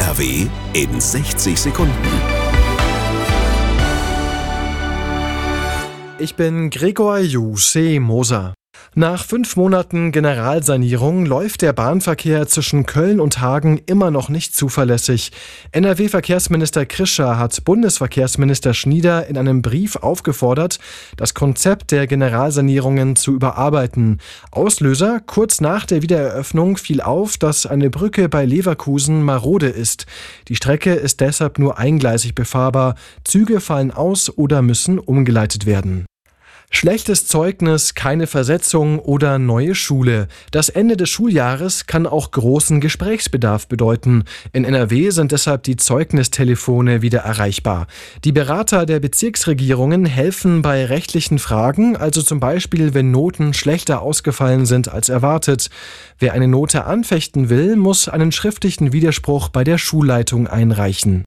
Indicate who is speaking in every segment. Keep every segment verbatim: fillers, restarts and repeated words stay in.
Speaker 1: R W in sechzig Sekunden.
Speaker 2: Ich bin Gregor Jussi Moser. Nach fünf Monaten Generalsanierung läuft der Bahnverkehr zwischen Köln und Hagen immer noch nicht zuverlässig. N R W-Verkehrsminister Krischer hat Bundesverkehrsminister Schnieder in einem Brief aufgefordert, das Konzept der Generalsanierungen zu überarbeiten. Auslöser: kurz nach der Wiedereröffnung fiel auf, dass eine Brücke bei Leverkusen marode ist. Die Strecke ist deshalb nur eingleisig befahrbar. Züge fallen aus oder müssen umgeleitet werden. Schlechtes Zeugnis, keine Versetzung oder neue Schule. Das Ende des Schuljahres kann auch großen Gesprächsbedarf bedeuten. In N R W sind deshalb die Zeugnistelefone wieder erreichbar. Die Berater der Bezirksregierungen helfen bei rechtlichen Fragen, also zum Beispiel, wenn Noten schlechter ausgefallen sind als erwartet. Wer eine Note anfechten will, muss einen schriftlichen Widerspruch bei der Schulleitung einreichen.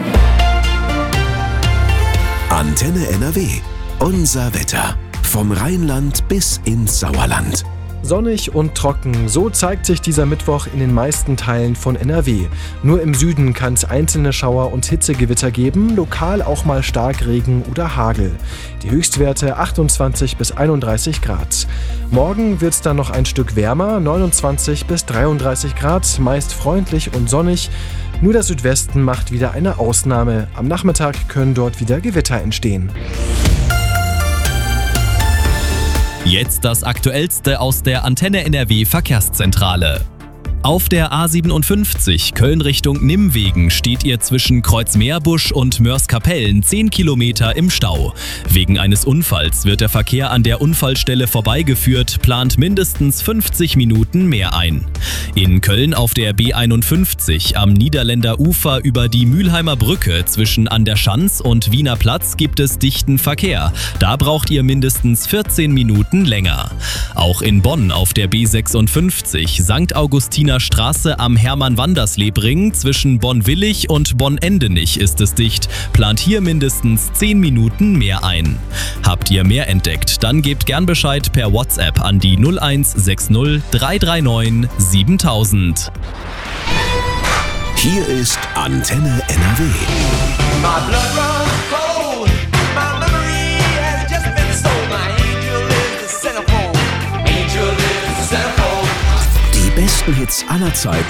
Speaker 1: Antenne N R W. Unser Wetter. Vom Rheinland bis ins Sauerland.
Speaker 2: Sonnig und trocken, so zeigt sich dieser Mittwoch in den meisten Teilen von N R W. Nur im Süden kann es einzelne Schauer und Hitzegewitter geben, lokal auch mal Starkregen oder Hagel. Die Höchstwerte achtundzwanzig bis einunddreißig Grad. Morgen wird es dann noch ein Stück wärmer, neunundzwanzig bis dreiunddreißig Grad, meist freundlich und sonnig. Nur der Südwesten macht wieder eine Ausnahme. Am Nachmittag können dort wieder Gewitter entstehen.
Speaker 3: Jetzt das Aktuellste aus der Antenne N R W Verkehrszentrale. Auf der A siebenundfünfzig Köln Richtung Nimwegen steht ihr zwischen Kreuzmeerbusch und Mörs-Kapellen zehn Kilometer im Stau. Wegen eines Unfalls wird der Verkehr an der Unfallstelle vorbeigeführt, plant mindestens fünfzig Minuten mehr ein. In Köln auf der B einundfünfzig am Niederländer Ufer über die Mülheimer Brücke zwischen An der Schanz und Wiener Platz gibt es dichten Verkehr. Da braucht ihr mindestens vierzehn Minuten länger. Auch in Bonn auf der B sechsundfünfzig Sankt Augustiner Straße am Hermann-Wanders-Lebring zwischen Bonn-Willig und Bonn-Endenich ist es dicht. Plant hier mindestens zehn Minuten mehr ein. Habt ihr mehr entdeckt? Dann gebt gern Bescheid per WhatsApp an die null eins sechs null drei drei neun siebentausend.
Speaker 1: Hier ist Antenne N R W. Die besten Hits aller Zeiten